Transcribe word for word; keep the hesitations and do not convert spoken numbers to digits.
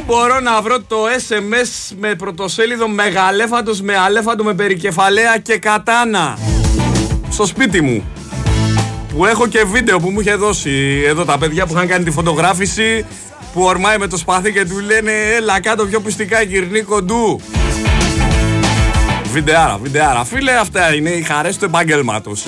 μπορώ να βρω το ες εμ ες με πρωτοσέλιδο μεγαλέφαντος με αλέφαντο με περικεφαλαία και κατάνα στο σπίτι μου, που έχω και βίντεο που μου είχε δώσει εδώ τα παιδιά που είχαν κάνει τη φωτογράφηση, που ορμάει με το σπαθί και του λένε έλα κάτω πιο πιστικά γυρνή κοντού. Βιντεάρα, βιντεάρα. Φίλε, αυτά είναι οι χαρές του επαγγέλματος.